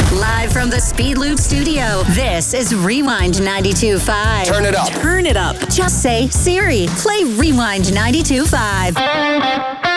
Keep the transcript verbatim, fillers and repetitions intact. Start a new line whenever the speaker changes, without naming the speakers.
Live from the Speed Loop studio, this is Rewind ninety-two point five.
Turn it up.
Turn it up. Just say, Siri, play Rewind ninety-two point five.